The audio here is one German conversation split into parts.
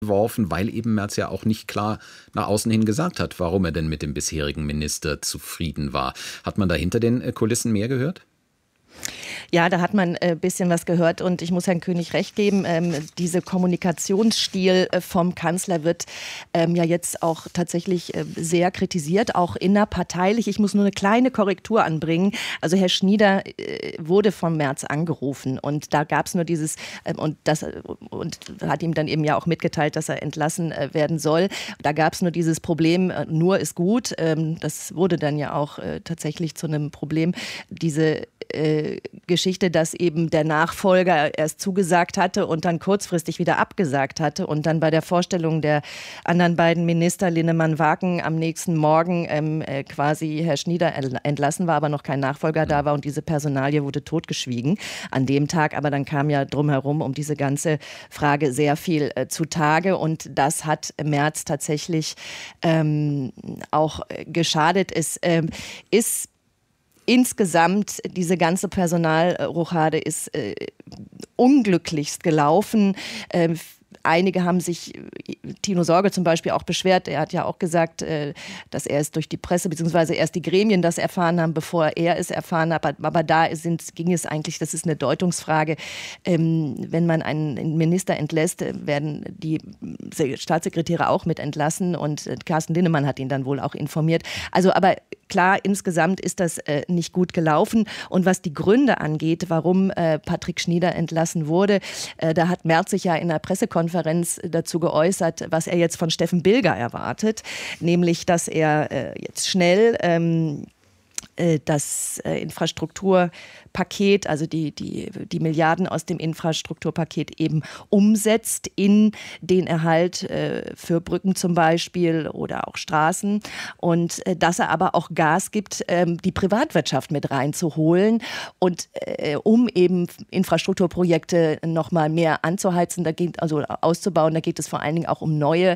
geworfen, weil eben Merz ja auch nicht klar nach außen hin gesagt hat, warum er denn mit dem bisherigen Minister zufrieden war. Hat man da hinter den Kulissen mehr gehört? Ja, da hat man ein bisschen was gehört und ich muss Herrn König recht geben, dieser Kommunikationsstil vom Kanzler wird ja jetzt auch tatsächlich sehr kritisiert, auch innerparteilich. Ich muss nur eine kleine Korrektur anbringen. Also Herr Schnieder wurde von Merz angerufen und da gab es nur dieses und hat ihm dann eben ja auch mitgeteilt, dass er entlassen werden soll. Da gab es nur dieses Problem, nur ist gut. Das wurde dann ja auch tatsächlich zu einem Problem. Diese Geschichte, dass eben der Nachfolger erst zugesagt hatte und dann kurzfristig wieder abgesagt hatte und dann bei der Vorstellung der anderen beiden Minister Linnemann-Waken am nächsten Morgen quasi Herr Schnieder entlassen war, aber noch kein Nachfolger da war und diese Personalie wurde totgeschwiegen an dem Tag. Aber dann kam ja drumherum um diese ganze Frage sehr viel zutage und das hat Merz tatsächlich auch geschadet. Es ist insgesamt, diese ganze Personalrochade ist unglücklichst gelaufen. Einige haben sich, Tino Sorge zum Beispiel, auch beschwert. Er hat ja auch gesagt, dass er es durch die Presse bzw. erst die Gremien das erfahren haben, bevor er es erfahren hat. Aber da ging es eigentlich, das ist eine Deutungsfrage. Wenn man einen Minister entlässt, werden die Staatssekretäre auch mit entlassen und Carsten Linnemann hat ihn dann wohl auch informiert. Also aber klar, insgesamt ist das nicht gut gelaufen. Und was die Gründe angeht, warum Patrick Schnieder entlassen wurde, da hat Merz sich ja in der Pressekonferenz dazu geäußert, was er jetzt von Steffen Bilger erwartet, nämlich, dass er jetzt schnell das Infrastrukturpaket, also die Milliarden aus dem Infrastrukturpaket eben umsetzt in den Erhalt für Brücken zum Beispiel oder auch Straßen und dass er aber auch Gas gibt, die Privatwirtschaft mit reinzuholen und um eben Infrastrukturprojekte noch mal mehr anzuheizen, also auszubauen, da geht es vor allen Dingen auch um Neu-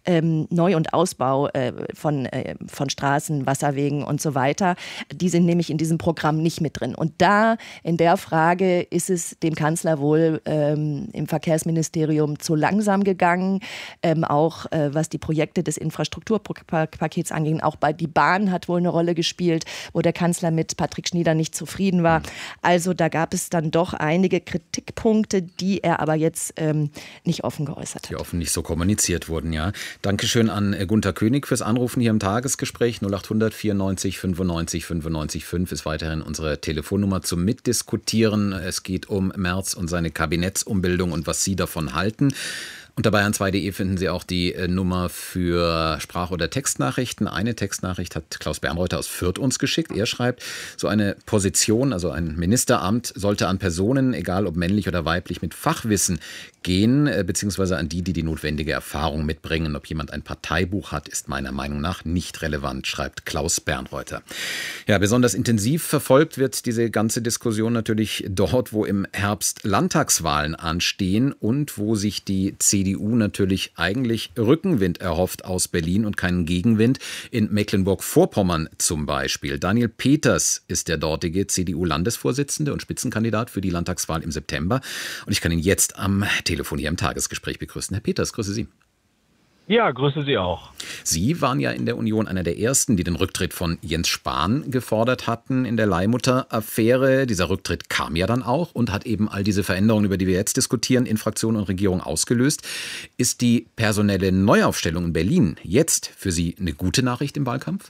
und Ausbau von Straßen, Wasserwegen und so weiter. Die sind nämlich in diesem Programm nicht mit drin. Und da, in der Frage, ist es dem Kanzler wohl im Verkehrsministerium zu langsam gegangen. Auch was die Projekte des Infrastrukturpakets anging. Auch bei die Bahn hat wohl eine Rolle gespielt, wo der Kanzler mit Patrick Schnieder nicht zufrieden war. Also da gab es dann doch einige Kritikpunkte, die er aber jetzt nicht offen geäußert hat. Die offen nicht so kommuniziert wurden, ja. Dankeschön an Gunther König fürs Anrufen hier im Tagesgespräch. 0800 94 95 95 5 ist weiterhin unsere Telefonnummer zum Mitdiskutieren. Es geht um Merz und seine Kabinettsumbildung und was Sie davon halten. Unter bayern2.de finden Sie auch die Nummer für Sprach- oder Textnachrichten. Eine Textnachricht hat Klaus Bernreuther aus Fürth uns geschickt. Er schreibt, so eine Position, also ein Ministeramt, sollte an Personen, egal ob männlich oder weiblich, mit Fachwissen gehen, beziehungsweise an die notwendige Erfahrung mitbringen. Ob jemand ein Parteibuch hat, ist meiner Meinung nach nicht relevant, schreibt Klaus Bernreuther. Ja, besonders intensiv verfolgt wird diese ganze Diskussion natürlich dort, wo im Herbst Landtagswahlen anstehen und wo sich die CDU natürlich eigentlich Rückenwind erhofft aus Berlin und keinen Gegenwind. In Mecklenburg-Vorpommern zum Beispiel. Daniel Peters ist der dortige CDU-Landesvorsitzende und Spitzenkandidat für die Landtagswahl im September. Und ich kann ihn jetzt am Telefon hier im Tagesgespräch begrüßen. Herr Peters, grüße Sie. Ja, grüße Sie auch. Sie waren ja in der Union einer der Ersten, die den Rücktritt von Jens Spahn gefordert hatten in der Leihmutter-Affäre. Dieser Rücktritt kam ja dann auch und hat eben all diese Veränderungen, über die wir jetzt diskutieren, in Fraktion und Regierung ausgelöst. Ist die personelle Neuaufstellung in Berlin jetzt für Sie eine gute Nachricht im Wahlkampf?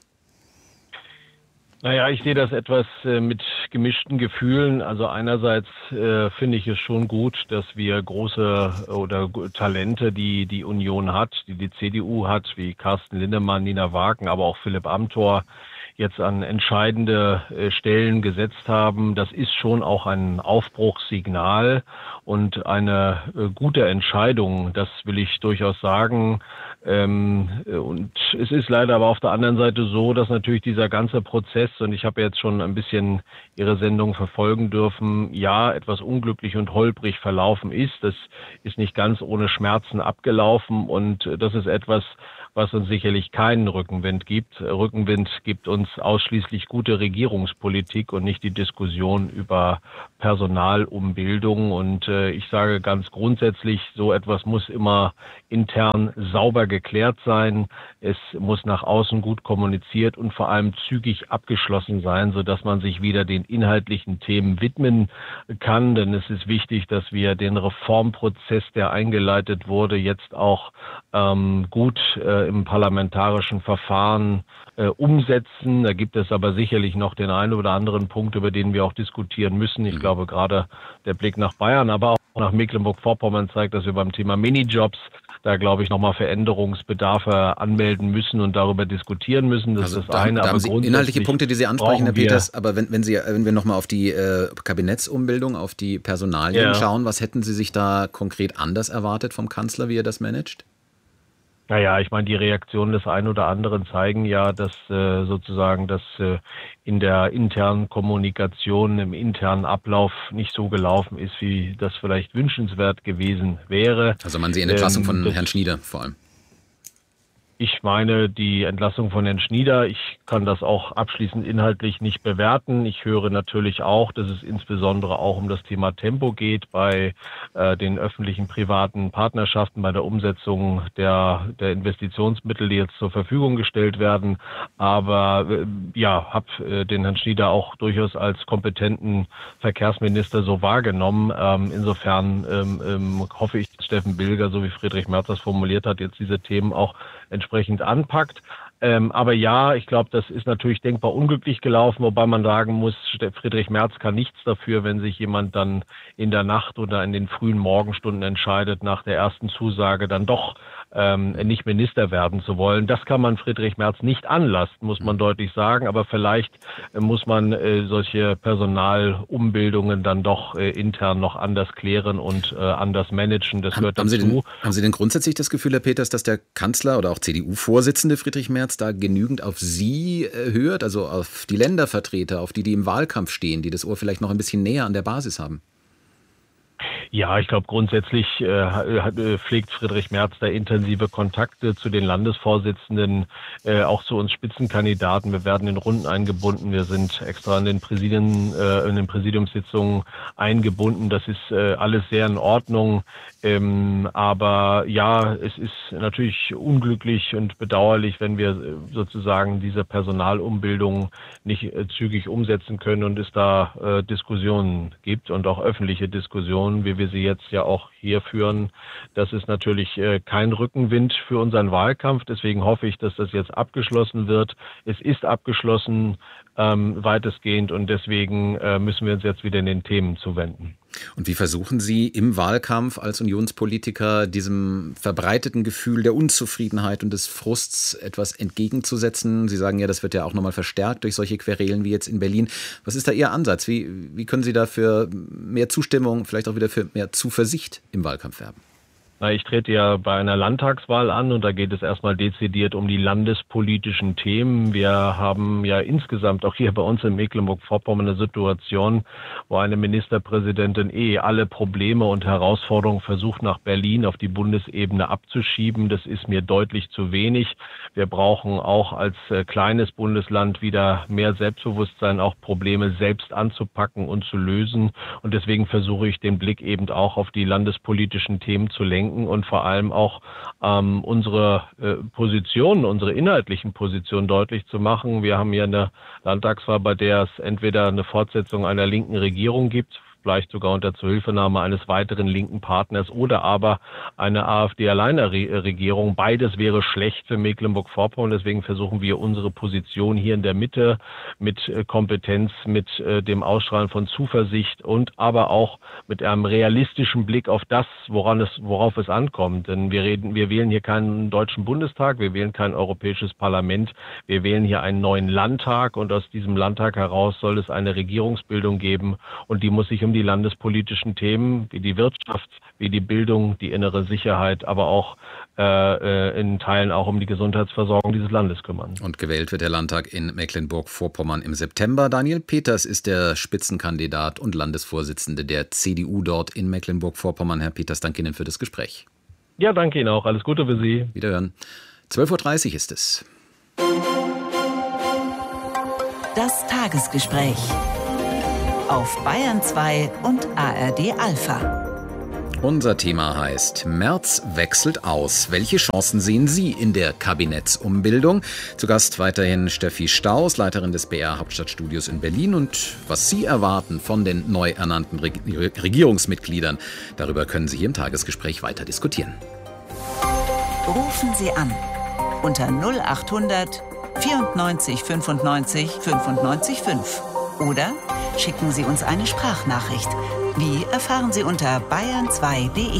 Naja, ich sehe das etwas mit gemischten Gefühlen. Also einerseits finde ich es schon gut, dass wir große oder Talente, die die Union hat, die CDU hat, wie Carsten Linnemann, Nina Wagen, aber auch Philipp Amthor, jetzt an entscheidende Stellen gesetzt haben. Das ist schon auch ein Aufbruchssignal und eine gute Entscheidung. Das will ich durchaus sagen. Und es ist leider aber auf der anderen Seite so, dass natürlich dieser ganze Prozess, und ich habe jetzt schon ein bisschen Ihre Sendung verfolgen dürfen, ja, etwas unglücklich und holprig verlaufen ist. Das ist nicht ganz ohne Schmerzen abgelaufen und das ist etwas, was uns sicherlich keinen Rückenwind gibt. Rückenwind gibt uns ausschließlich gute Regierungspolitik und nicht die Diskussion über Personalumbildung. Und ich sage ganz grundsätzlich, so etwas muss immer intern sauber geklärt sein. Es muss nach außen gut kommuniziert und vor allem zügig abgeschlossen sein, sodass man sich wieder den inhaltlichen Themen widmen kann. Denn es ist wichtig, dass wir den Reformprozess, der eingeleitet wurde, jetzt auch gut im parlamentarischen Verfahren umsetzen. Da gibt es aber sicherlich noch den einen oder anderen Punkt, über den wir auch diskutieren müssen. Ich glaube, gerade der Blick nach Bayern, aber auch nach Mecklenburg-Vorpommern zeigt, dass wir beim Thema Minijobs da, glaube ich, nochmal Veränderungsbedarfe anmelden müssen und darüber diskutieren müssen. Das ist das eine. Da aber haben Sie inhaltliche Punkte, die Sie ansprechen, Herr Peters. Aber wenn wir nochmal auf die Kabinettsumbildung, auf die Personalien schauen, was hätten Sie sich da konkret anders erwartet vom Kanzler, wie er das managt? Naja, ich meine, die Reaktionen des einen oder anderen zeigen ja, dass sozusagen das in der internen Kommunikation, im internen Ablauf nicht so gelaufen ist, wie das vielleicht wünschenswert gewesen wäre. Also man sieht die Entlassung von Herrn Schnieder vor allem. Ich meine die Entlassung von Herrn Schnieder. Ich kann das auch abschließend inhaltlich nicht bewerten. Ich höre natürlich auch, dass es insbesondere auch um das Thema Tempo geht bei den öffentlichen privaten Partnerschaften, bei der Umsetzung der Investitionsmittel, die jetzt zur Verfügung gestellt werden. Aber habe den Herrn Schnieder auch durchaus als kompetenten Verkehrsminister so wahrgenommen. Insofern hoffe ich, dass Steffen Bilger, so wie Friedrich Merz das formuliert hat, jetzt diese Themen auch entsprechend anpackt. Aber ja, ich glaube, das ist natürlich denkbar unglücklich gelaufen, wobei man sagen muss, Friedrich Merz kann nichts dafür, wenn sich jemand dann in der Nacht oder in den frühen Morgenstunden entscheidet, nach der ersten Zusage dann doch nicht Minister werden zu wollen. Das kann man Friedrich Merz nicht anlasten, muss man deutlich sagen. Aber vielleicht muss man solche Personalumbildungen dann doch intern noch anders klären und anders managen. Das gehört dazu. Haben Sie denn grundsätzlich das Gefühl, Herr Peters, dass der Kanzler oder auch CDU-Vorsitzende Friedrich Merz da genügend auf Sie hört, also auf die Ländervertreter, auf die im Wahlkampf stehen, die das Ohr vielleicht noch ein bisschen näher an der Basis haben? Ja, ich glaube, grundsätzlich pflegt Friedrich Merz da intensive Kontakte zu den Landesvorsitzenden, auch zu uns Spitzenkandidaten. Wir werden in Runden eingebunden. Wir sind extra in den Präsidiumssitzungen eingebunden. Das ist alles sehr in Ordnung. Aber ja, es ist natürlich unglücklich und bedauerlich, wenn wir sozusagen diese Personalumbildung nicht zügig umsetzen können und es da Diskussionen gibt und auch öffentliche Diskussionen, wie wir sie jetzt ja auch hier führen. Das ist natürlich kein Rückenwind für unseren Wahlkampf. Deswegen hoffe ich, dass das jetzt abgeschlossen wird. Es ist abgeschlossen, weitestgehend, und deswegen müssen wir uns jetzt wieder in den Themen zuwenden. Und wie versuchen Sie im Wahlkampf als Unionspolitiker diesem verbreiteten Gefühl der Unzufriedenheit und des Frusts etwas entgegenzusetzen? Sie sagen ja, das wird ja auch nochmal verstärkt durch solche Querelen wie jetzt in Berlin. Was ist da Ihr Ansatz? Wie können Sie da für mehr Zustimmung, vielleicht auch wieder für mehr Zuversicht im Wahlkampf werben? Ich trete ja bei einer Landtagswahl an und da geht es erstmal dezidiert um die landespolitischen Themen. Wir haben ja insgesamt auch hier bei uns in Mecklenburg-Vorpommern eine Situation, wo eine Ministerpräsidentin alle Probleme und Herausforderungen versucht, nach Berlin auf die Bundesebene abzuschieben. Das ist mir deutlich zu wenig. Wir brauchen auch als kleines Bundesland wieder mehr Selbstbewusstsein, auch Probleme selbst anzupacken und zu lösen. Und deswegen versuche ich den Blick eben auch auf die landespolitischen Themen zu lenken und vor allem auch unsere Positionen, unsere inhaltlichen Positionen deutlich zu machen. Wir haben hier eine Landtagswahl, bei der es entweder eine Fortsetzung einer linken Regierung gibt, vielleicht sogar unter Zuhilfenahme eines weiteren linken Partners, oder aber eine AfD-Alleine-Regierung. Beides wäre schlecht für Mecklenburg-Vorpommern. Deswegen versuchen wir unsere Position hier in der Mitte mit Kompetenz, mit dem Ausstrahlen von Zuversicht und aber auch mit einem realistischen Blick auf das, worauf es ankommt. Denn wir wählen hier keinen deutschen Bundestag, wir wählen kein europäisches Parlament, wir wählen hier einen neuen Landtag, und aus diesem Landtag heraus soll es eine Regierungsbildung geben, und die muss sich um die landespolitischen Themen, wie die Wirtschaft, wie die Bildung, die innere Sicherheit, aber auch in Teilen auch um die Gesundheitsversorgung dieses Landes kümmern. Und gewählt wird der Landtag in Mecklenburg-Vorpommern im September. Daniel Peters ist der Spitzenkandidat und Landesvorsitzende der CDU dort in Mecklenburg-Vorpommern. Herr Peters, danke Ihnen für das Gespräch. Ja, danke Ihnen auch. Alles Gute für Sie. Wiederhören. 12:30 Uhr ist es. Das Tagesgespräch auf Bayern 2 und ARD Alpha. Unser Thema heißt Merz wechselt aus. Welche Chancen sehen Sie in der Kabinettsumbildung? Zu Gast weiterhin Steffi Staus, Leiterin des BR Hauptstadtstudios in Berlin. Und was Sie erwarten von den neu ernannten Regierungsmitgliedern, darüber können Sie hier im Tagesgespräch weiter diskutieren. Rufen Sie an unter 0800 94 95 95 5 oder schicken Sie uns eine Sprachnachricht. Wie erfahren Sie unter bayern2.de.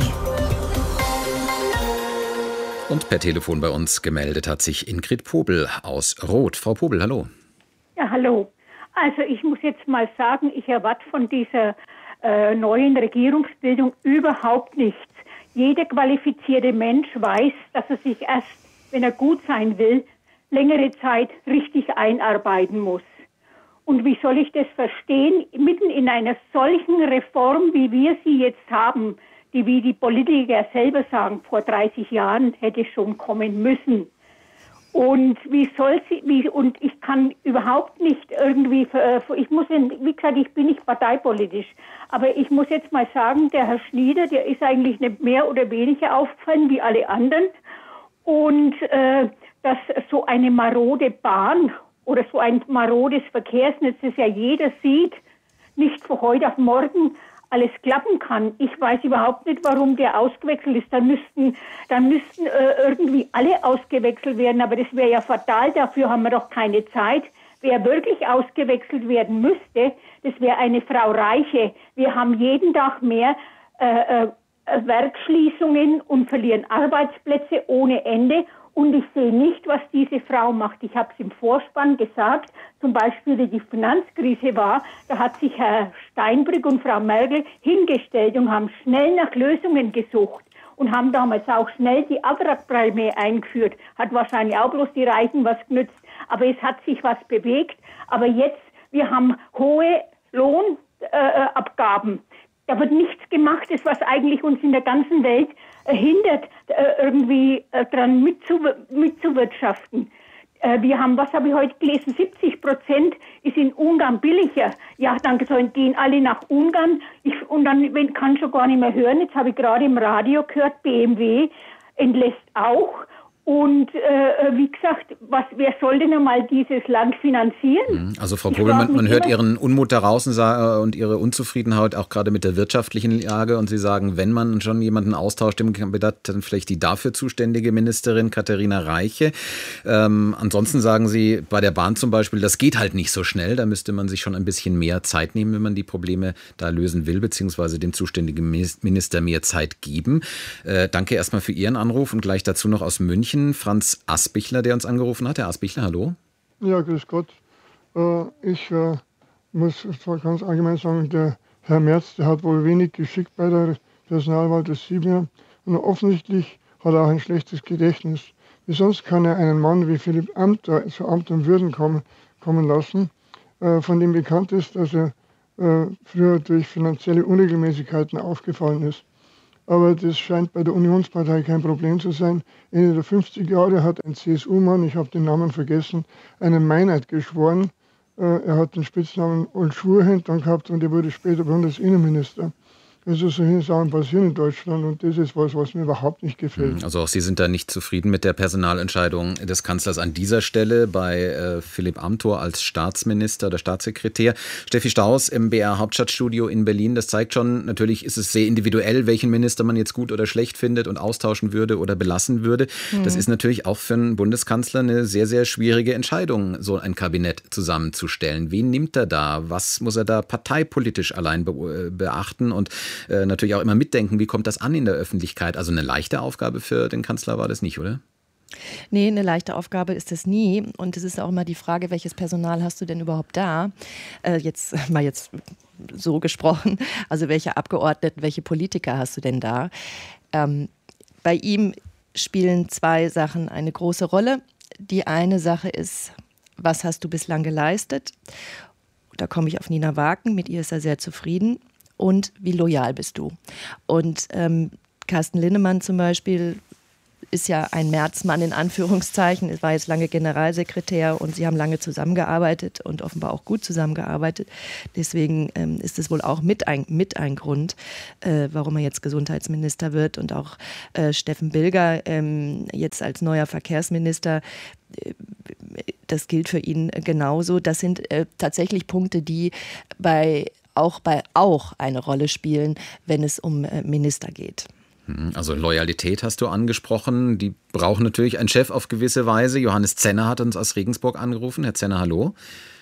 Und per Telefon bei uns gemeldet hat sich Ingrid Pobel aus Roth. Frau Pobel, hallo. Ja, hallo. Also ich muss jetzt mal sagen, ich erwarte von dieser neuen Regierungsbildung überhaupt nichts. Jeder qualifizierte Mensch weiß, dass er sich erst, wenn er gut sein will, längere Zeit richtig einarbeiten muss. Und wie soll ich das verstehen? Mitten in einer solchen Reform, wie wir sie jetzt haben, die, wie die Politiker selber sagen, vor 30 Jahren hätte schon kommen müssen. Und und ich kann überhaupt nicht irgendwie, wie gesagt, ich bin nicht parteipolitisch, aber ich muss jetzt mal sagen, der Herr Schnieder, der ist eigentlich nicht mehr oder weniger aufgefallen wie alle anderen. Und dass so eine marode Bahn oder so ein marodes Verkehrsnetz, das ja jeder sieht, nicht von heute auf morgen alles klappen kann. Ich weiß überhaupt nicht, warum der ausgewechselt ist. Dann müssten irgendwie alle ausgewechselt werden, aber das wäre ja fatal, dafür haben wir doch keine Zeit. Wer wirklich ausgewechselt werden müsste, das wäre eine Frau Reiche. Wir haben jeden Tag mehr Werksschließungen und verlieren Arbeitsplätze ohne Ende. Und ich sehe nicht, was diese Frau macht. Ich habe es im Vorspann gesagt, zum Beispiel, wie die Finanzkrise war, da hat sich Herr Steinbrück und Frau Merkel hingestellt und haben schnell nach Lösungen gesucht und haben damals auch schnell die Abwrackprämie eingeführt. Hat wahrscheinlich auch bloß die Reichen was genützt, aber es hat sich was bewegt. Aber jetzt, wir haben hohe Lohnabgaben. Da wird nichts gemacht, das was eigentlich uns in der ganzen Welt hindert, irgendwie dran mitzuwirtschaften. Was habe ich heute gelesen? 70% ist in Ungarn billiger. Ja, dann gehen alle nach Ungarn. Und dann kann schon gar nicht mehr hören. Jetzt habe ich gerade im Radio gehört, BMW entlässt auch. Und wie gesagt, wer soll denn einmal dieses Land finanzieren? Also Frau Pobel, man hört Ihren Unmut daraus und Ihre Unzufriedenheit auch gerade mit der wirtschaftlichen Lage. Und Sie sagen, wenn man schon jemanden austauscht im Kabinett, dann vielleicht die dafür zuständige Ministerin Katharina Reiche. Ansonsten sagen Sie, bei der Bahn zum Beispiel, das geht halt nicht so schnell. Da müsste man sich schon ein bisschen mehr Zeit nehmen, wenn man die Probleme da lösen will, beziehungsweise dem zuständigen Minister mehr Zeit geben. Danke erstmal für Ihren Anruf und gleich dazu noch aus München Franz Aspichler, der uns angerufen hat. Herr Aspichler, hallo. Ja, grüß Gott. Ich muss ganz allgemein sagen, der Herr Merz, der hat wohl wenig Geschick bei der Personalwahl, das sieht man. Und offensichtlich hat er auch ein schlechtes Gedächtnis. Wie sonst kann er einen Mann wie Philipp Amthor zu Amt und Würden kommen lassen, von dem bekannt ist, dass er früher durch finanzielle Unregelmäßigkeiten aufgefallen ist. Aber das scheint bei der Unionspartei kein Problem zu sein. Ende der 50er Jahre hat ein CSU-Mann, ich habe den Namen vergessen, einen Meineid geschworen. Er hat den Spitznamen Old Schuhhand dann gehabt und er wurde später Bundesinnenminister. Also solche Sachen passieren in Deutschland und das ist was mir überhaupt nicht gefällt. Also auch Sie sind da nicht zufrieden mit der Personalentscheidung des Kanzlers an dieser Stelle bei Philipp Amthor als Staatsminister oder Staatssekretär. Steffi Staus im BR Hauptstadtstudio in Berlin, das zeigt schon, natürlich ist es sehr individuell, welchen Minister man jetzt gut oder schlecht findet und austauschen würde oder belassen würde. Das ist natürlich auch für einen Bundeskanzler eine sehr, sehr schwierige Entscheidung, so ein Kabinett zusammenzustellen. Wen nimmt er da? Was muss er da parteipolitisch allein beachten und natürlich auch immer mitdenken, wie kommt das an in der Öffentlichkeit? Also eine leichte Aufgabe für den Kanzler war das nicht, oder? Nee, eine leichte Aufgabe ist es nie. Und es ist auch immer die Frage, welches Personal hast du denn überhaupt da? Jetzt so gesprochen. Also welche Abgeordneten, welche Politiker hast du denn da? Bei ihm spielen zwei Sachen eine große Rolle. Die eine Sache ist, was hast du bislang geleistet? Da komme ich auf Nina Wagen, mit ihr ist er sehr zufrieden. Und wie loyal bist du? Und Carsten Linnemann zum Beispiel ist ja ein Märzmann in Anführungszeichen, er war jetzt lange Generalsekretär und sie haben lange zusammengearbeitet und offenbar auch gut zusammengearbeitet. Deswegen ist es wohl auch mit ein Grund, warum er jetzt Gesundheitsminister wird, und auch Steffen Bilger jetzt als neuer Verkehrsminister. Das gilt für ihn genauso. Das sind tatsächlich Punkte, die auch eine Rolle spielen, wenn es um Minister geht. Also Loyalität hast du angesprochen. Die brauchen natürlich einen Chef auf gewisse Weise. Johannes Zenner hat uns aus Regensburg angerufen. Herr Zenner, hallo.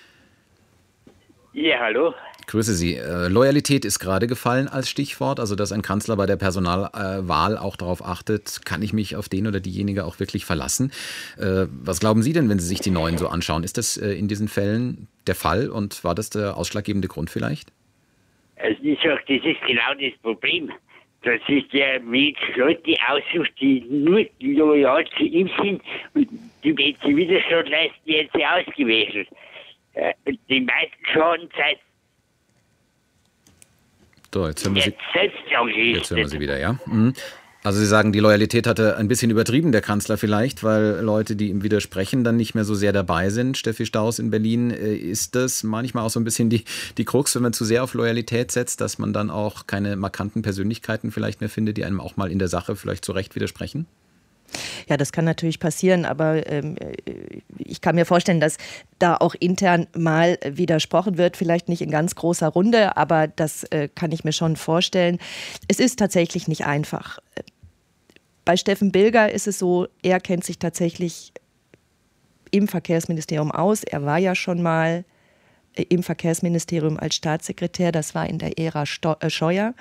Ja, hallo. Grüße Sie. Loyalität ist gerade gefallen als Stichwort, also dass ein Kanzler bei der Personalwahl auch darauf achtet, kann ich mich auf den oder diejenige auch wirklich verlassen. Was glauben Sie denn, wenn Sie sich die Neuen so anschauen? Ist das in diesen Fällen der Fall und war das der ausschlaggebende Grund vielleicht? Also ich sage, das ist genau das Problem. Dass sich der Mensch Leute aussucht, die nur loyal zu ihm sind, und die, wenn sie Widerstand leisten, werden sie ausgewählt. Die meisten Schadenzeit. So, jetzt hören wir Sie. Jetzt hören wir Sie wieder, ja. Also Sie sagen, die Loyalität hatte ein bisschen übertrieben, der Kanzler vielleicht, weil Leute, die ihm widersprechen, dann nicht mehr so sehr dabei sind. Steffi Staus in Berlin, ist das manchmal auch so ein bisschen die Krux, wenn man zu sehr auf Loyalität setzt, dass man dann auch keine markanten Persönlichkeiten vielleicht mehr findet, die einem auch mal in der Sache vielleicht zu Recht widersprechen? Ja, das kann natürlich passieren, aber ich kann mir vorstellen, dass da auch intern mal widersprochen wird, vielleicht nicht in ganz großer Runde, aber das kann ich mir schon vorstellen. Es ist tatsächlich nicht einfach. Bei Steffen Bilger ist es so, er kennt sich tatsächlich im Verkehrsministerium aus. Er war ja schon mal im Verkehrsministerium als Staatssekretär, das war in der Ära Scheuer,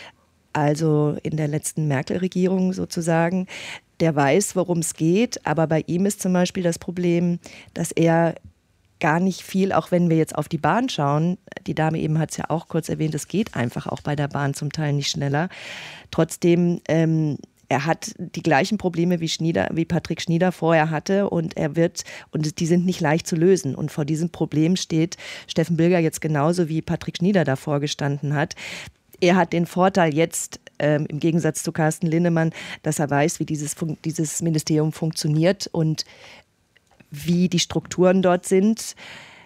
also in der letzten Merkel-Regierung sozusagen. Der weiß, worum es geht, aber bei ihm ist zum Beispiel das Problem, dass er gar nicht viel, auch wenn wir jetzt auf die Bahn schauen, die Dame eben hat es ja auch kurz erwähnt, es geht einfach auch bei der Bahn zum Teil nicht schneller. Trotzdem, er hat die gleichen Probleme wie Patrick Schnieder vorher hatte, und die sind nicht leicht zu lösen. Und vor diesem Problem steht Steffen Bilger jetzt genauso, wie Patrick Schnieder davor gestanden hat. Er hat den Vorteil jetzt, im Gegensatz zu Carsten Linnemann, dass er weiß, wie dieses Ministerium funktioniert und wie die Strukturen dort sind,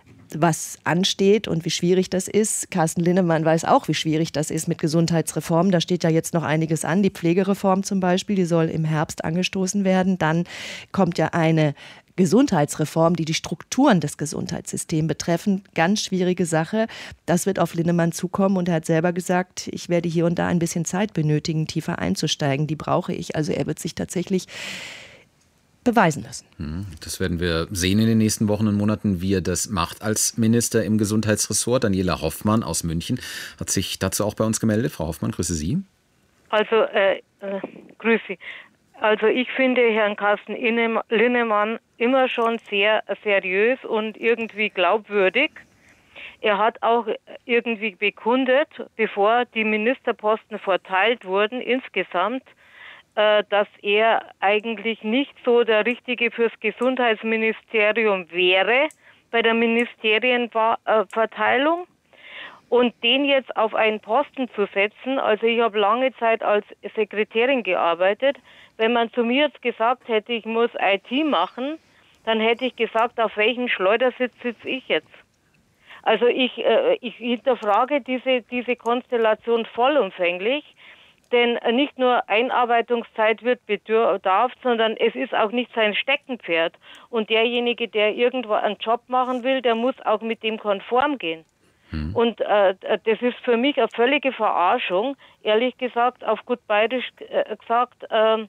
was ansteht und wie schwierig das ist. Carsten Linnemann weiß auch, wie schwierig das ist mit Gesundheitsreformen. Da steht ja jetzt noch einiges an. Die Pflegereform zum Beispiel, die soll im Herbst angestoßen werden. Dann kommt ja eine Gesundheitsreform, die Strukturen des Gesundheitssystems betreffen. Ganz schwierige Sache. Das wird auf Linnemann zukommen, und er hat selber gesagt, ich werde hier und da ein bisschen Zeit benötigen, tiefer einzusteigen. Die brauche ich. Also er wird sich tatsächlich beweisen lassen. Das werden wir sehen in den nächsten Wochen und Monaten, wie er das macht als Minister im Gesundheitsressort. Daniela Hoffmann aus München hat sich dazu auch bei uns gemeldet. Frau Hoffmann, grüße Sie. Also, grüße Sie. Also ich finde Herrn Carsten Linnemann immer schon sehr seriös und irgendwie glaubwürdig. Er hat auch irgendwie bekundet, bevor die Ministerposten verteilt wurden insgesamt, dass er eigentlich nicht so der Richtige fürs Gesundheitsministerium wäre bei der Ministerienverteilung. Und den jetzt auf einen Posten zu setzen, also ich habe lange Zeit als Sekretärin gearbeitet, wenn man zu mir jetzt gesagt hätte, ich muss IT machen, dann hätte ich gesagt, auf welchem Schleudersitz sitze ich jetzt? Also ich hinterfrage diese Konstellation vollumfänglich, denn nicht nur Einarbeitungszeit wird bedarf, sondern es ist auch nicht sein Steckenpferd. Und derjenige, der irgendwo einen Job machen will, der muss auch mit dem konform gehen. Und das ist für mich eine völlige Verarschung, ehrlich gesagt, auf gut bayerisch gesagt,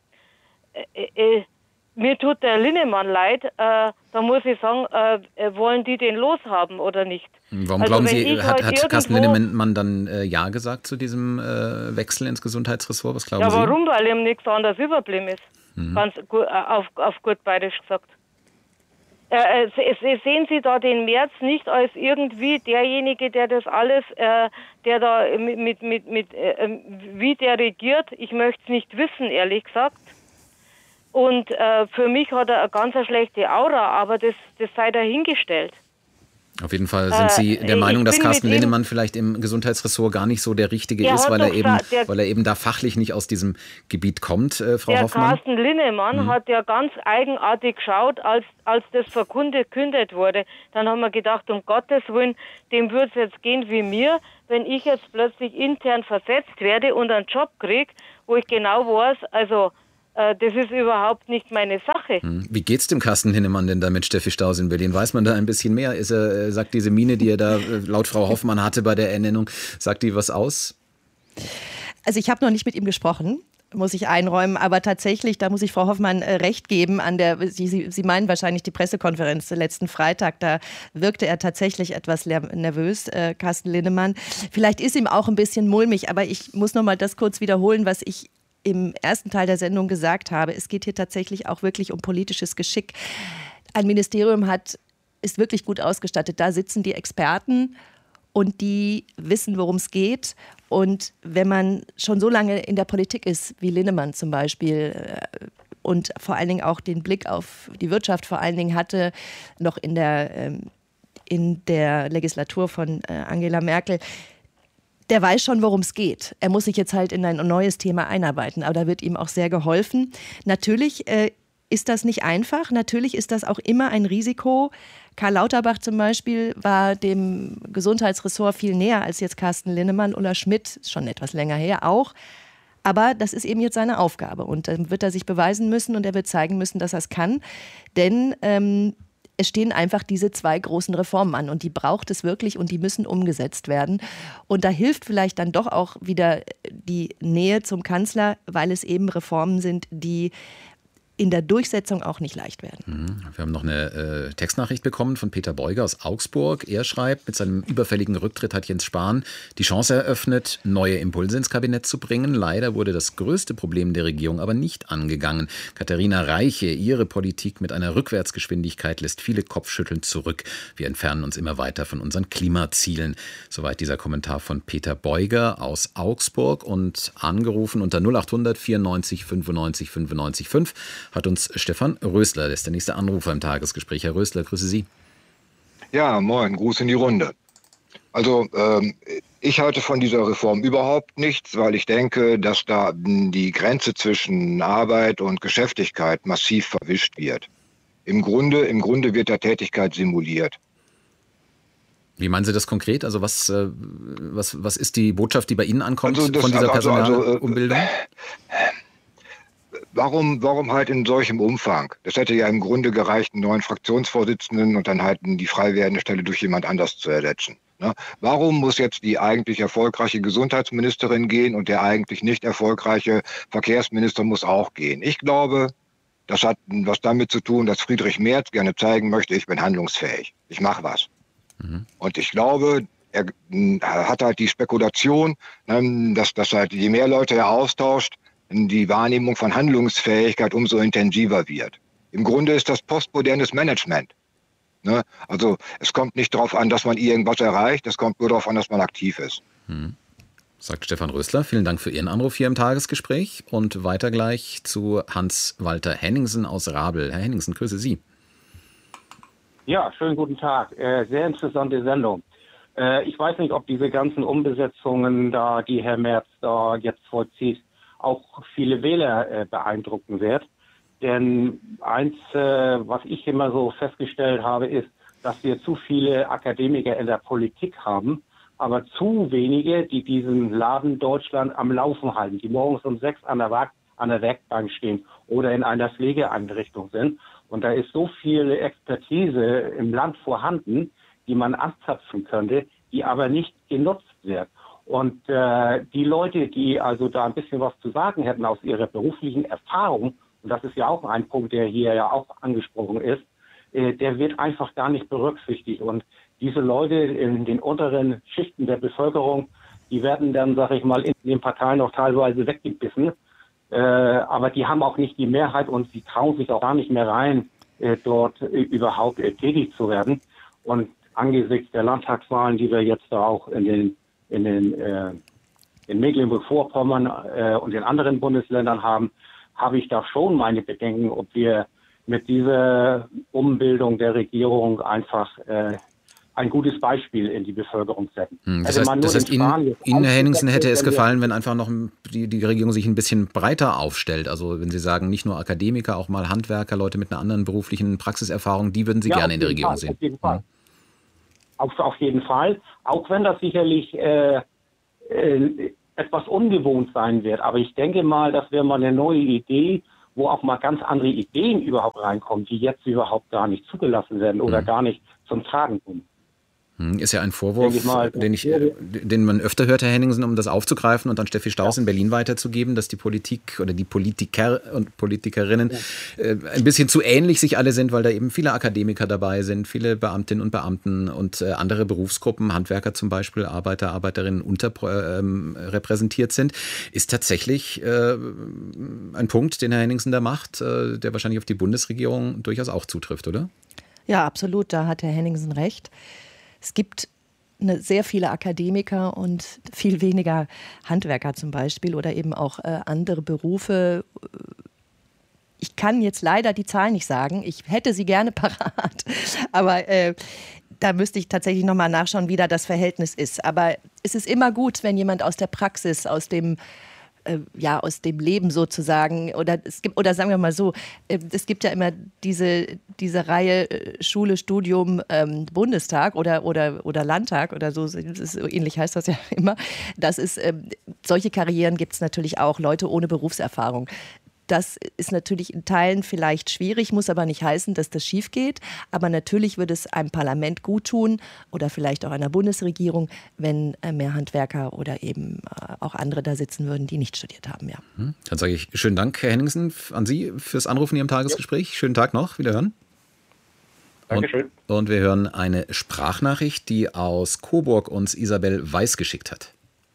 mir tut der Linnemann leid, da muss ich sagen, wollen die den loshaben oder nicht? Warum glauben Sie, hat Carsten Linnemann dann Ja gesagt zu diesem Wechsel ins Gesundheitsressort? Was glauben Sie? Ja, warum? Weil ihm nichts anderes überblieben ist, ganz auf gut bayerisch gesagt. Sehen Sie da den Merz nicht als irgendwie derjenige, der das alles, der da wie der regiert? Ich möchte es nicht wissen, ehrlich gesagt. Und für mich hat er eine ganz schlechte Aura, aber das sei dahingestellt. Auf jeden Fall sind Sie der Meinung, dass Carsten Linnemann vielleicht im Gesundheitsressort gar nicht so der Richtige ist, weil er eben da fachlich nicht aus diesem Gebiet kommt, Frau Hoffmann? Carsten Linnemann hat ja ganz eigenartig geschaut, als das verkündet wurde. Dann haben wir gedacht, um Gottes Willen, dem würde es jetzt gehen wie mir, wenn ich jetzt plötzlich intern versetzt werde und einen Job kriege, wo ich genau weiß, also das ist überhaupt nicht meine Sache. Wie geht's dem Carsten Linnemann denn da mit Steffi Staus in Berlin? Weiß man da ein bisschen mehr? Sagt diese Miene, die er da laut Frau Hoffmann hatte bei der Ernennung, sagt die was aus? Also ich habe noch nicht mit ihm gesprochen, muss ich einräumen, aber tatsächlich, da muss ich Frau Hoffmann recht geben, Sie meinen wahrscheinlich die Pressekonferenz letzten Freitag, da wirkte er tatsächlich etwas nervös, Carsten Linnemann. Vielleicht ist ihm auch ein bisschen mulmig, aber ich muss noch mal das kurz wiederholen, was ich im ersten Teil der Sendung gesagt habe. Es geht hier tatsächlich auch wirklich um politisches Geschick. Ein Ministerium ist wirklich gut ausgestattet. Da sitzen die Experten und die wissen, worum es geht. Und wenn man schon so lange in der Politik ist, wie Linnemann zum Beispiel, und vor allen Dingen auch den Blick auf die Wirtschaft vor allen Dingen hatte, noch in der Legislatur von Angela Merkel, der weiß schon, worum es geht. Er muss sich jetzt halt in ein neues Thema einarbeiten, aber da wird ihm auch sehr geholfen. Natürlich ist das nicht einfach, natürlich ist das auch immer ein Risiko. Karl Lauterbach zum Beispiel war dem Gesundheitsressort viel näher als jetzt Carsten Linnemann. Ulla Schmidt, ist schon etwas länger her, auch. Aber das ist eben jetzt seine Aufgabe und dann wird er sich beweisen müssen und er wird zeigen müssen, dass er es kann. Denn es stehen einfach diese 2 großen Reformen an und die braucht es wirklich und die müssen umgesetzt werden. Und da hilft vielleicht dann doch auch wieder die Nähe zum Kanzler, weil es eben Reformen sind, die in der Durchsetzung auch nicht leicht werden. Wir haben noch eine Textnachricht bekommen von Peter Beuger aus Augsburg. Er schreibt, mit seinem überfälligen Rücktritt hat Jens Spahn die Chance eröffnet, neue Impulse ins Kabinett zu bringen. Leider wurde das größte Problem der Regierung aber nicht angegangen. Katharina Reiche, ihre Politik mit einer Rückwärtsgeschwindigkeit lässt viele Kopfschütteln zurück. Wir entfernen uns immer weiter von unseren Klimazielen. Soweit dieser Kommentar von Peter Beuger aus Augsburg und angerufen unter 0800 94 95 95 5. Hat uns Stefan Rösler, das ist der nächste Anrufer im Tagesgespräch. Herr Rösler, grüße Sie. Ja, moin, Gruß in die Runde. Also ich halte von dieser Reform überhaupt nichts, weil ich denke, dass da die Grenze zwischen Arbeit und Geschäftigkeit massiv verwischt wird. Im Grunde wird da Tätigkeit simuliert. Wie meinen Sie das konkret? Also was ist die Botschaft, die bei Ihnen ankommt von dieser Personalumbildung? Warum halt in solchem Umfang? Das hätte ja im Grunde gereicht, einen neuen Fraktionsvorsitzenden und dann halt die frei werdende Stelle durch jemand anders zu ersetzen. Ne? Warum muss jetzt die eigentlich erfolgreiche Gesundheitsministerin gehen und der eigentlich nicht erfolgreiche Verkehrsminister muss auch gehen? Ich glaube, das hat was damit zu tun, dass Friedrich Merz gerne zeigen möchte, ich bin handlungsfähig, ich mache was. Und ich glaube, er hat halt die Spekulation, dass halt je mehr Leute er austauscht, die Wahrnehmung von Handlungsfähigkeit umso intensiver wird. Im Grunde ist das postmodernes Management. Ne? Also es kommt nicht darauf an, dass man irgendwas erreicht, es kommt nur darauf an, dass man aktiv ist. Sagt Stefan Rösler. Vielen Dank für Ihren Anruf hier im Tagesgespräch. Und weiter gleich zu Hans-Walter Henningsen aus Rabel. Herr Henningsen, grüße Sie. Ja, schönen guten Tag. Sehr interessante Sendung. Ich weiß nicht, ob diese ganzen Umbesetzungen, die Herr Merz da jetzt vollzieht, auch viele Wähler beeindrucken wird. Denn eins, was ich immer so festgestellt habe, ist, dass wir zu viele Akademiker in der Politik haben, aber zu wenige, die diesen Laden Deutschland am Laufen halten, die morgens um 6 an der Werkbank stehen oder in einer Pflegeeinrichtung sind. Und da ist so viel Expertise im Land vorhanden, die man anzapfen könnte, die aber nicht genutzt wird. Und die Leute, die also da ein bisschen was zu sagen hätten aus ihrer beruflichen Erfahrung, und das ist ja auch ein Punkt, der hier ja auch angesprochen ist, der wird einfach gar nicht berücksichtigt. Und diese Leute in den unteren Schichten der Bevölkerung, die werden dann, sag ich mal, in den Parteien auch teilweise weggebissen. Aber die haben auch nicht die Mehrheit und sie trauen sich auch gar nicht mehr rein, dort überhaupt tätig zu werden. Und angesichts der Landtagswahlen, die wir jetzt da auch in Mecklenburg-Vorpommern und in anderen Bundesländern haben, habe ich da schon meine Bedenken, ob wir mit dieser Umbildung der Regierung einfach ein gutes Beispiel in die Bevölkerung setzen. Das heißt Ihnen, Herr Henningsen, hätte es gefallen, wenn einfach noch die Regierung sich ein bisschen breiter aufstellt. Also wenn Sie sagen, nicht nur Akademiker, auch mal Handwerker, Leute mit einer anderen beruflichen Praxiserfahrung, die würden Sie gerne in der Regierung sehen. Auf jeden Fall. Auf jeden Fall. Auch wenn das sicherlich etwas ungewohnt sein wird. Aber ich denke mal, das wäre mal eine neue Idee, wo auch mal ganz andere Ideen überhaupt reinkommen, die jetzt überhaupt gar nicht zugelassen werden oder gar nicht zum Tragen kommen. Ist ja ein Vorwurf, den man öfter hört, Herr Henningsen, um das aufzugreifen und an Steffi Staus in Berlin weiterzugeben, dass die Politik oder die Politiker und Politikerinnen ein bisschen zu ähnlich sich alle sind, weil da eben viele Akademiker dabei sind, viele Beamtinnen und Beamten und andere Berufsgruppen, Handwerker zum Beispiel, Arbeiter, Arbeiterinnen unterrepräsentiert sind. Ist tatsächlich ein Punkt, den Herr Henningsen da macht, der wahrscheinlich auf die Bundesregierung durchaus auch zutrifft, oder? Ja, absolut, da hat Herr Henningsen recht. Es gibt sehr viele Akademiker und viel weniger Handwerker zum Beispiel oder eben auch andere Berufe. Ich kann jetzt leider die Zahl nicht sagen. Ich hätte sie gerne parat. Aber da müsste ich tatsächlich nochmal nachschauen, wie da das Verhältnis ist. Aber es ist immer gut, wenn jemand aus der Praxis, aus dem Leben sozusagen, oder sagen wir mal so, es gibt ja immer diese Reihe Schule, Studium, Bundestag oder Landtag oder so, ähnlich heißt das ja immer. Solche Karrieren gibt es natürlich auch, Leute ohne Berufserfahrung. Das ist natürlich in Teilen vielleicht schwierig, muss aber nicht heißen, dass das schief geht. Aber natürlich würde es einem Parlament gut tun oder vielleicht auch einer Bundesregierung, wenn mehr Handwerker oder eben auch andere da sitzen würden, die nicht studiert haben. Ja. Dann sage ich schönen Dank, Herr Henningsen, an Sie fürs Anrufen hier im Tagesgespräch. Schönen Tag noch, wiederhören. Dankeschön. Und wir hören eine Sprachnachricht, die aus Coburg uns Isabel Weiß geschickt hat.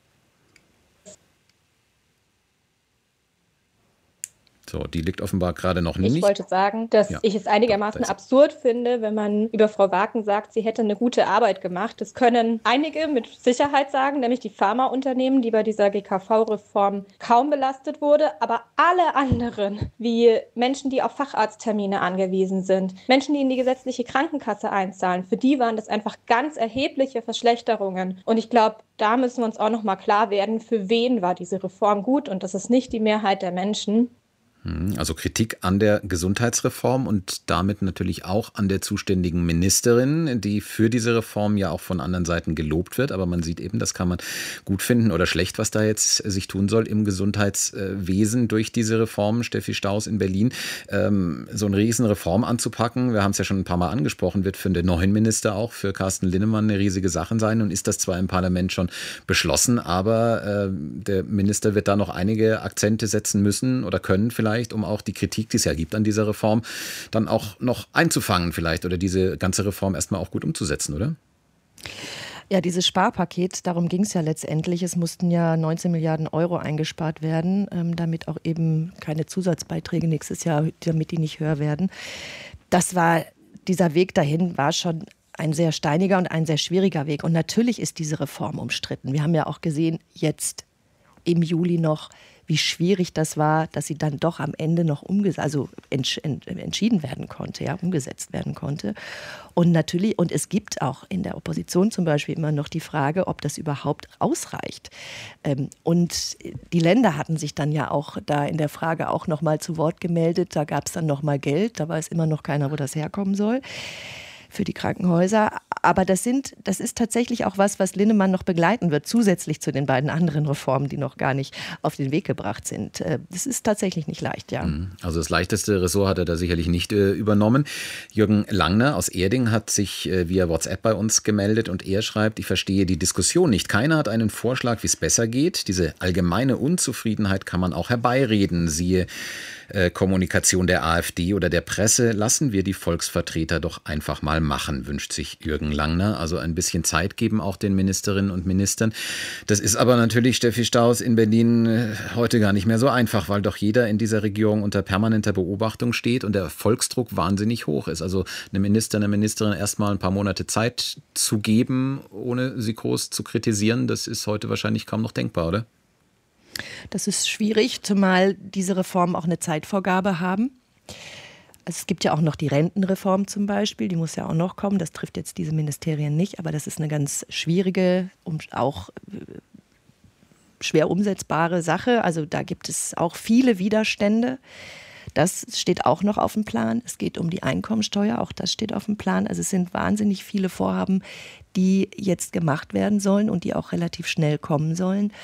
So, die liegt offenbar gerade noch nicht. Ich wollte sagen, dass ich es einigermaßen absurd finde, wenn man über Frau Waken sagt, sie hätte eine gute Arbeit gemacht. Das können einige mit Sicherheit sagen, nämlich die Pharmaunternehmen, die bei dieser GKV-Reform kaum belastet wurde. Aber alle anderen, wie Menschen, die auf Facharzttermine angewiesen sind, Menschen, die in die gesetzliche Krankenkasse einzahlen, für die waren das einfach ganz erhebliche Verschlechterungen. Und ich glaube, da müssen wir uns auch noch mal klar werden, für wen war diese Reform gut. Und das ist nicht die Mehrheit der Menschen. Also Kritik an der Gesundheitsreform und damit natürlich auch an der zuständigen Ministerin, die für diese Reform ja auch von anderen Seiten gelobt wird. Aber man sieht eben, das kann man gut finden oder schlecht, was da jetzt sich tun soll im Gesundheitswesen durch diese Reform. Steffi Staus in Berlin, so eine riesen Reform anzupacken, wir haben es ja schon ein paar Mal angesprochen, wird für den neuen Minister auch, für Carsten Linnemann eine riesige Sache sein und ist das zwar im Parlament schon beschlossen, aber der Minister wird da noch einige Akzente setzen müssen oder können vielleicht, um auch die Kritik, die es ja gibt an dieser Reform, dann auch noch einzufangen vielleicht oder diese ganze Reform erstmal auch gut umzusetzen, oder? Ja, dieses Sparpaket, darum ging es ja letztendlich. Es mussten ja 19 Milliarden Euro eingespart werden, damit auch eben keine Zusatzbeiträge nächstes Jahr, damit die nicht höher werden. Dieser Weg dahin war schon ein sehr steiniger und ein sehr schwieriger Weg. Und natürlich ist diese Reform umstritten. Wir haben ja auch gesehen, jetzt im Juli noch, wie schwierig das war, dass sie dann doch am Ende noch entschieden werden konnte, ja, umgesetzt werden konnte. Und natürlich, und es gibt auch in der Opposition zum Beispiel immer noch die Frage, ob das überhaupt ausreicht. Und die Länder hatten sich dann ja auch da in der Frage auch noch mal zu Wort gemeldet. Da gab es dann noch mal Geld, da weiß immer noch keiner, wo das herkommen soll für die Krankenhäuser. Aber das ist tatsächlich auch was Linnemann noch begleiten wird, zusätzlich zu den beiden anderen Reformen, die noch gar nicht auf den Weg gebracht sind. Das ist tatsächlich nicht leicht, ja. Also das leichteste Ressort hat er da sicherlich nicht übernommen. Jürgen Langner aus Erding hat sich via WhatsApp bei uns gemeldet und er schreibt, ich verstehe die Diskussion nicht. Keiner hat einen Vorschlag, wie es besser geht. Diese allgemeine Unzufriedenheit kann man auch herbeireden. Siehe Kommunikation der AfD oder der Presse. Lassen wir die Volksvertreter doch einfach mal machen, wünscht sich Jürgen Langner. Also ein bisschen Zeit geben auch den Ministerinnen und Ministern. Das ist aber natürlich, Steffi Staus, in Berlin heute gar nicht mehr so einfach, weil doch jeder in dieser Regierung unter permanenter Beobachtung steht und der Erfolgsdruck wahnsinnig hoch ist. Also eine Ministerin erstmal ein paar Monate Zeit zu geben, ohne sie groß zu kritisieren, das ist heute wahrscheinlich kaum noch denkbar, oder? Das ist schwierig, zumal diese Reformen auch eine Zeitvorgabe haben. Also es gibt ja auch noch die Rentenreform zum Beispiel, die muss ja auch noch kommen. Das trifft jetzt diese Ministerien nicht, aber das ist eine ganz schwierige und auch schwer umsetzbare Sache. Also da gibt es auch viele Widerstände. Das steht auch noch auf dem Plan. Es geht um die Einkommensteuer, auch das steht auf dem Plan. Also es sind wahnsinnig viele Vorhaben, die jetzt gemacht werden sollen und die auch relativ schnell kommen sollen.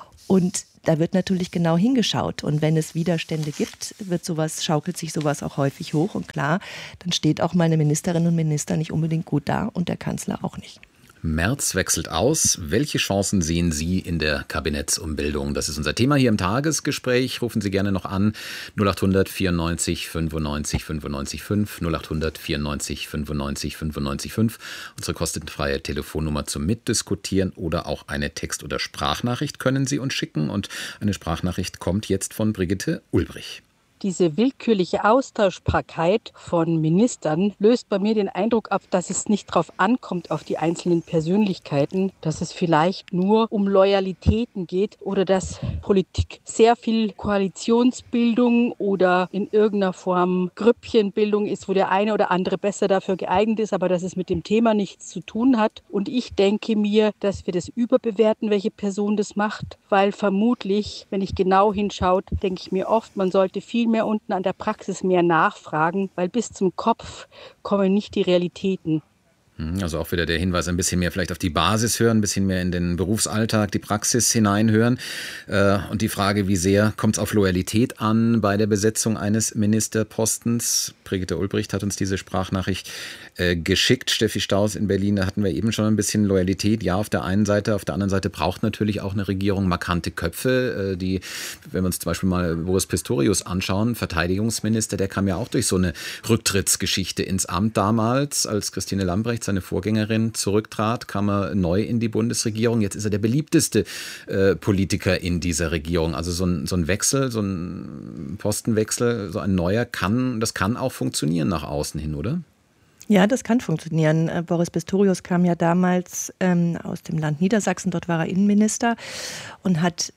Und da wird natürlich genau hingeschaut. Und wenn es Widerstände gibt, schaukelt sich sowas auch häufig hoch. Und klar, dann steht auch mal eine Ministerin und Minister nicht unbedingt gut da und der Kanzler auch nicht. Merz wechselt aus. Welche Chancen sehen Sie in der Kabinettsumbildung? Das ist unser Thema hier im Tagesgespräch. Rufen Sie gerne noch an. 0800 94 95 95 5. 0800 94 95 95 5. Unsere kostenfreie Telefonnummer zum Mitdiskutieren oder auch eine Text- oder Sprachnachricht können Sie uns schicken. Und eine Sprachnachricht kommt jetzt von Brigitte Ulbrich. Diese willkürliche Austauschbarkeit von Ministern löst bei mir den Eindruck ab, dass es nicht darauf ankommt, auf die einzelnen Persönlichkeiten, dass es vielleicht nur um Loyalitäten geht oder dass Politik sehr viel Koalitionsbildung oder in irgendeiner Form Grüppchenbildung ist, wo der eine oder andere besser dafür geeignet ist, aber dass es mit dem Thema nichts zu tun hat. Und ich denke mir, dass wir das überbewerten, welche Person das macht, weil vermutlich, wenn ich genau hinschaue, denke ich mir oft, man sollte viel mehr unten an der Praxis mehr nachfragen, weil bis zum Kopf kommen nicht die Realitäten. Also auch wieder der Hinweis, ein bisschen mehr vielleicht auf die Basis hören, ein bisschen mehr in den Berufsalltag, die Praxis hineinhören. Und die Frage, wie sehr kommt es auf Loyalität an bei der Besetzung eines Ministerpostens? Brigitte Ulbricht hat uns diese Sprachnachricht geschickt. Steffi Staus in Berlin, da hatten wir eben schon ein bisschen Loyalität. Ja, auf der einen Seite, auf der anderen Seite braucht natürlich auch eine Regierung markante Köpfe, die, wenn wir uns zum Beispiel mal Boris Pistorius anschauen, Verteidigungsminister, der kam ja auch durch so eine Rücktrittsgeschichte ins Amt damals, als Christine Lambrecht, seine Vorgängerin, zurücktrat, kam er neu in die Bundesregierung. Jetzt ist er der beliebteste Politiker in dieser Regierung. Also so ein Wechsel, so ein Postenwechsel, so ein neuer das kann auch funktionieren nach außen hin, oder? Ja, das kann funktionieren. Boris Pistorius kam ja damals aus dem Land Niedersachsen, dort war er Innenminister und hat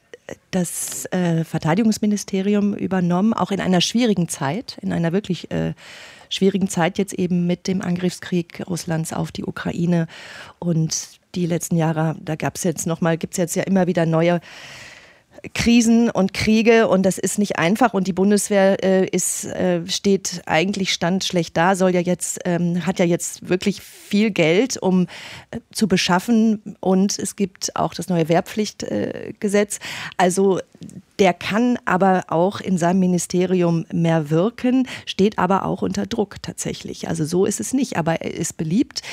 das Verteidigungsministerium übernommen, auch in einer schwierigen Zeit, in einer wirklich schwierigen Zeit jetzt eben mit dem Angriffskrieg Russlands auf die Ukraine. Und die letzten Jahre, da gibt es jetzt ja immer wieder neue Krisen und Kriege und das ist nicht einfach und die Bundeswehr steht eigentlich standschlecht da, hat ja jetzt wirklich viel Geld, um zu beschaffen und es gibt auch das neue Wehrpflichtgesetz. Also der kann aber auch in seinem Ministerium mehr wirken, steht aber auch unter Druck tatsächlich. Also so ist es nicht, aber er ist beliebt.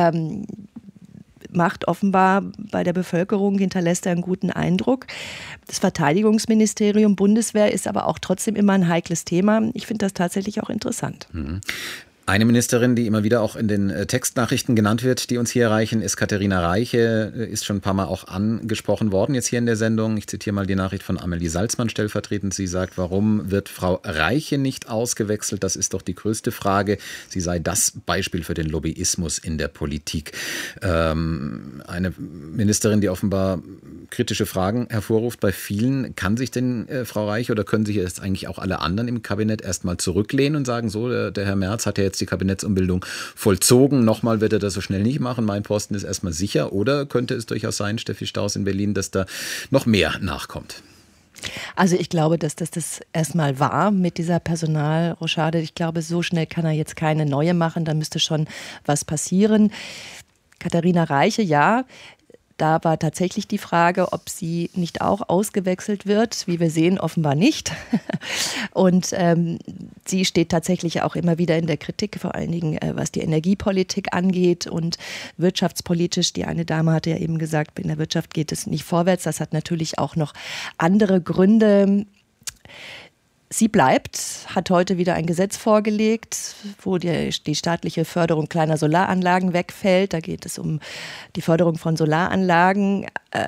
Macht offenbar bei der Bevölkerung, hinterlässt er einen guten Eindruck. Das Verteidigungsministerium, Bundeswehr ist aber auch trotzdem immer ein heikles Thema. Ich finde das tatsächlich auch interessant. Eine Ministerin, die immer wieder auch in den Textnachrichten genannt wird, die uns hier erreichen, ist Katharina Reiche, ist schon ein paar Mal auch angesprochen worden jetzt hier in der Sendung. Ich zitiere mal die Nachricht von Amelie Salzmann stellvertretend. Sie sagt, warum wird Frau Reiche nicht ausgewechselt? Das ist doch die größte Frage. Sie sei das Beispiel für den Lobbyismus in der Politik. Eine Ministerin, die offenbar kritische Fragen hervorruft bei vielen. Kann sich denn Frau Reiche oder können sich jetzt eigentlich auch alle anderen im Kabinett erstmal zurücklehnen und sagen, so, der Herr Merz hat ja jetzt die Kabinettsumbildung vollzogen. Nochmal wird er das so schnell nicht machen. Mein Posten ist erstmal sicher. Oder könnte es durchaus sein, Steffi Staus in Berlin, dass da noch mehr nachkommt? Also ich glaube, dass das erstmal war mit dieser Personalrochade. Ich glaube, so schnell kann er jetzt keine neue machen. Da müsste schon was passieren. Katharina Reiche, ja. Da war tatsächlich die Frage, ob sie nicht auch ausgewechselt wird. Wie wir sehen, offenbar nicht. Und sie steht tatsächlich auch immer wieder in der Kritik, vor allen Dingen was die Energiepolitik angeht und wirtschaftspolitisch. Die eine Dame hatte ja eben gesagt, in der Wirtschaft geht es nicht vorwärts. Das hat natürlich auch noch andere Gründe. Sie bleibt, hat heute wieder ein Gesetz vorgelegt, wo die staatliche Förderung kleiner Solaranlagen wegfällt. Da geht es um die Förderung von Solaranlagen.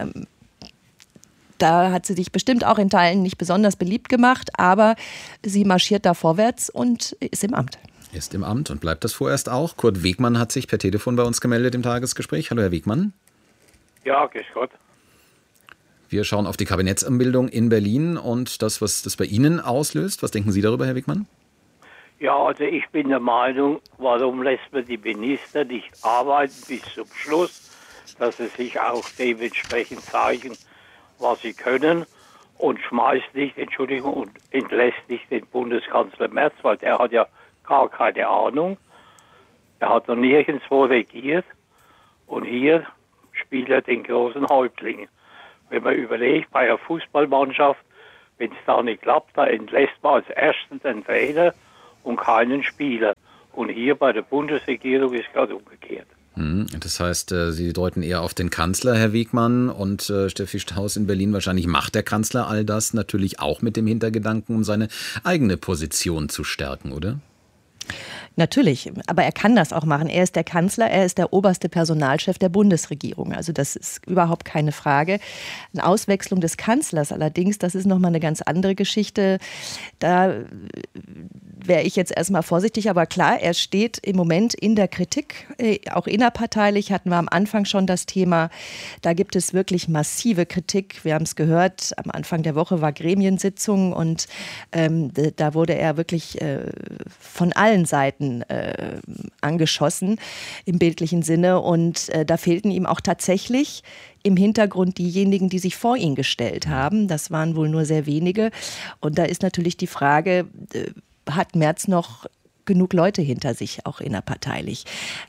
Da hat sie sich bestimmt auch in Teilen nicht besonders beliebt gemacht, aber sie marschiert da vorwärts und ist im Amt. Ist im Amt und bleibt das vorerst auch. Kurt Wegmann hat sich per Telefon bei uns gemeldet im Tagesgespräch. Hallo, Herr Wegmann. Ja, grüß Gott. Wir schauen auf die Kabinettsumbildung in Berlin und das, was das bei Ihnen auslöst. Was denken Sie darüber, Herr Wegmann? Ja, also ich bin der Meinung, warum lässt man die Minister nicht arbeiten bis zum Schluss, dass sie sich auch dementsprechend zeigen, was sie können, und schmeißt nicht, und entlässt nicht den Bundeskanzler Merz, weil der hat ja gar keine Ahnung. Er hat noch nirgendwo regiert und hier spielt er den großen Häuptling. Wenn man überlegt, bei einer Fußballmannschaft, wenn es da nicht klappt, da entlässt man als Ersten den Trainer und keinen Spieler. Und hier bei der Bundesregierung ist gerade umgekehrt. Das heißt, Sie deuten eher auf den Kanzler, Herr Wegmann, und Steffi Staus in Berlin. Wahrscheinlich macht der Kanzler all das natürlich auch mit dem Hintergedanken, um seine eigene Position zu stärken, oder? Natürlich, aber er kann das auch machen. Er ist der Kanzler, er ist der oberste Personalchef der Bundesregierung. Also das ist überhaupt keine Frage. Eine Auswechslung des Kanzlers allerdings, das ist nochmal eine ganz andere Geschichte. Da wäre ich jetzt erstmal vorsichtig, aber klar, er steht im Moment in der Kritik, auch innerparteilich hatten wir am Anfang schon das Thema. Da gibt es wirklich massive Kritik. Wir haben es gehört, am Anfang der Woche war Gremiensitzung und da wurde er wirklich von allen Seiten angeschossen im bildlichen Sinne, und da fehlten ihm auch tatsächlich im Hintergrund diejenigen, die sich vor ihn gestellt haben. Das waren wohl nur sehr wenige, und da ist natürlich die Frage, hat Merz noch genug Leute hinter sich, auch innerparteilich?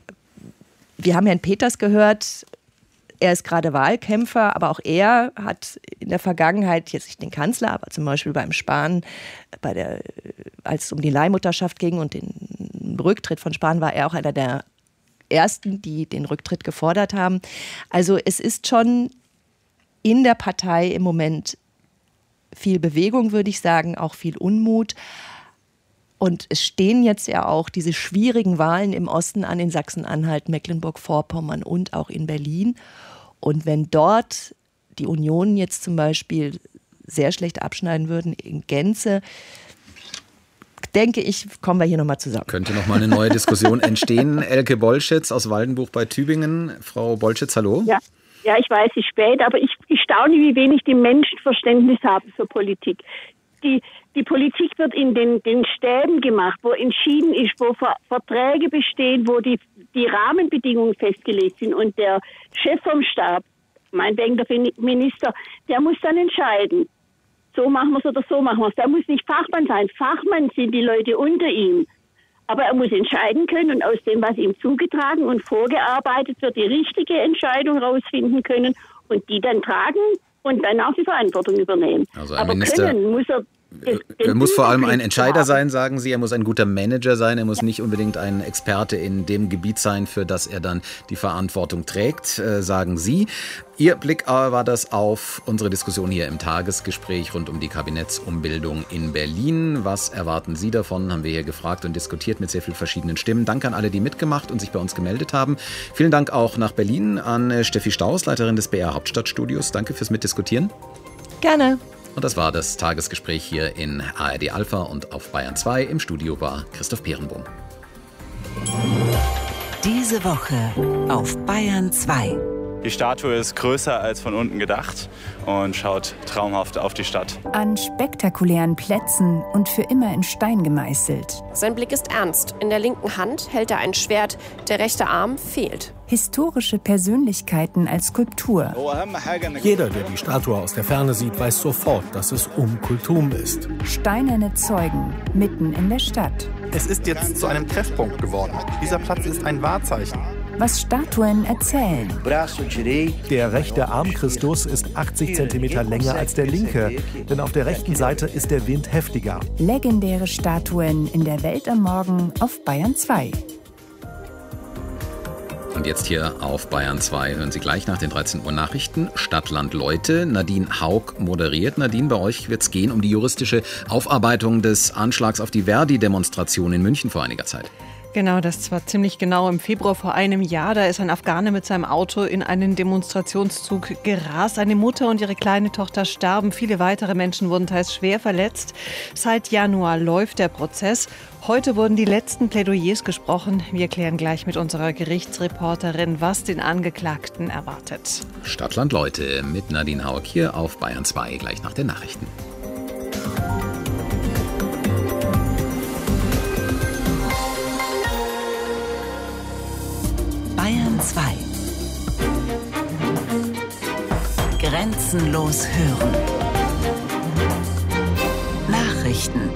Wir haben Herrn Peters gehört. Er ist gerade Wahlkämpfer, aber auch er hat in der Vergangenheit, jetzt nicht den Kanzler, aber zum Beispiel beim Spahn, als es um die Leihmutterschaft ging und den Rücktritt von Spahn, war er auch einer der Ersten, die den Rücktritt gefordert haben. Also es ist schon in der Partei im Moment viel Bewegung, würde ich sagen, auch viel Unmut. Und es stehen jetzt ja auch diese schwierigen Wahlen im Osten an, in Sachsen-Anhalt, Mecklenburg-Vorpommern und auch in Berlin. Und wenn dort die Union jetzt zum Beispiel sehr schlecht abschneiden würden in Gänze, denke ich, kommen wir hier nochmal zusammen. Könnte nochmal eine neue Diskussion entstehen. Elke Bolschitz aus Waldenbuch bei Tübingen. Frau Bolschitz, hallo. Ja, ich weiß, es ist spät, aber ich staune, wie wenig die Menschen Verständnis haben für Politik. Die Politik wird in den Stäben gemacht, wo entschieden ist, wo Verträge bestehen, wo die Rahmenbedingungen festgelegt sind. Und der Chef vom Stab, meinetwegen der Minister, der muss dann entscheiden. So machen wir es oder so machen wir es. Der muss nicht Fachmann sein. Fachmann sind die Leute unter ihm. Aber er muss entscheiden können und aus dem, was ihm zugetragen und vorgearbeitet wird, die richtige Entscheidung rausfinden können und die dann tragen und dann auch die Verantwortung übernehmen. Also ein Minister er muss vor allem ein Entscheider sein, sagen Sie. Er muss ein guter Manager sein. Er muss nicht unbedingt ein Experte in dem Gebiet sein, für das er dann die Verantwortung trägt, sagen Sie. Ihr Blick war das auf unsere Diskussion hier im Tagesgespräch rund um die Kabinettsumbildung in Berlin. Was erwarten Sie davon, haben wir hier gefragt und diskutiert mit sehr vielen verschiedenen Stimmen. Danke an alle, die mitgemacht und sich bei uns gemeldet haben. Vielen Dank auch nach Berlin an Steffi Staus, Leiterin des BR Hauptstadtstudios. Danke fürs Mitdiskutieren. Gerne. Und das war das Tagesgespräch hier in ARD Alpha und auf Bayern 2. Im Studio war Christoph Peerenbohm. Diese Woche auf Bayern 2. Die Statue ist größer als von unten gedacht und schaut traumhaft auf die Stadt. An spektakulären Plätzen und für immer in Stein gemeißelt. Sein Blick ist ernst. In der linken Hand hält er ein Schwert, der rechte Arm fehlt. Historische Persönlichkeiten als Skulptur. Jeder, der die Statue aus der Ferne sieht, weiß sofort, dass es Kultum ist. Steinerne Zeugen mitten in der Stadt. Es ist jetzt zu einem Treffpunkt geworden. Dieser Platz ist ein Wahrzeichen. Was Statuen erzählen. Der rechte Arm Christus ist 80 cm länger als der linke, denn auf der rechten Seite ist der Wind heftiger. Legendäre Statuen in der Welt am Morgen auf Bayern 2. Und jetzt hier auf Bayern 2 hören Sie gleich nach den 13 Uhr Nachrichten Stadtland Leute. Nadine Haug moderiert. Nadine, bei euch wird es gehen um die juristische Aufarbeitung des Anschlags auf die Verdi-Demonstration in München vor einiger Zeit. Genau, das war ziemlich genau im Februar vor einem Jahr. Da ist ein Afghane mit seinem Auto in einen Demonstrationszug gerast. Eine Mutter und ihre kleine Tochter starben. Viele weitere Menschen wurden teils schwer verletzt. Seit Januar läuft der Prozess. Heute wurden die letzten Plädoyers gesprochen. Wir klären gleich mit unserer Gerichtsreporterin, was den Angeklagten erwartet. Stadtland Leute mit Nadine Haug hier auf Bayern 2, gleich nach den Nachrichten. Grenzenlos hören. Nachrichten.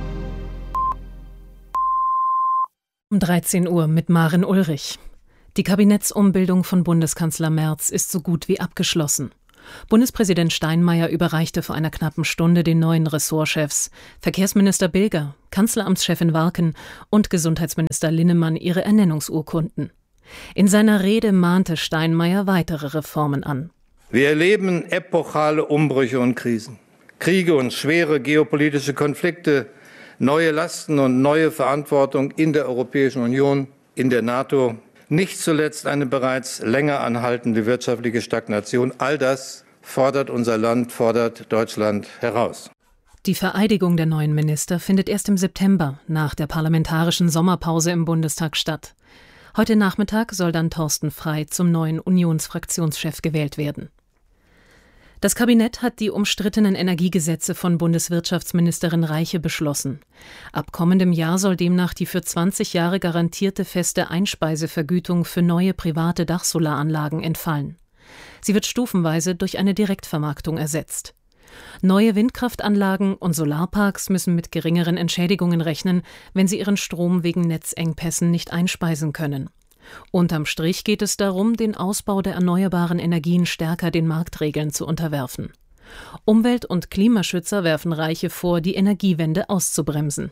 Um 13 Uhr mit Maren Ulrich. Die Kabinettsumbildung von Bundeskanzler Merz ist so gut wie abgeschlossen. Bundespräsident Steinmeier überreichte vor einer knappen Stunde den neuen Ressortchefs, Verkehrsminister Bilger, Kanzleramtschefin Warken und Gesundheitsminister Linnemann ihre Ernennungsurkunden. In seiner Rede mahnte Steinmeier weitere Reformen an. Wir erleben epochale Umbrüche und Krisen. Kriege und schwere geopolitische Konflikte, neue Lasten und neue Verantwortung in der Europäischen Union, in der NATO. Nicht zuletzt eine bereits länger anhaltende wirtschaftliche Stagnation. All das fordert unser Land, fordert Deutschland heraus. Die Vereidigung der neuen Minister findet erst im September nach der parlamentarischen Sommerpause im Bundestag statt. Heute Nachmittag soll dann Thorsten Frey zum neuen Unionsfraktionschef gewählt werden. Das Kabinett hat die umstrittenen Energiegesetze von Bundeswirtschaftsministerin Reiche beschlossen. Ab kommendem Jahr soll demnach die für 20 Jahre garantierte feste Einspeisevergütung für neue private Dachsolaranlagen entfallen. Sie wird stufenweise durch eine Direktvermarktung ersetzt. Neue Windkraftanlagen und Solarparks müssen mit geringeren Entschädigungen rechnen, wenn sie ihren Strom wegen Netzengpässen nicht einspeisen können. Unterm Strich geht es darum, den Ausbau der erneuerbaren Energien stärker den Marktregeln zu unterwerfen. Umwelt- und Klimaschützer werfen Reiche vor, die Energiewende auszubremsen.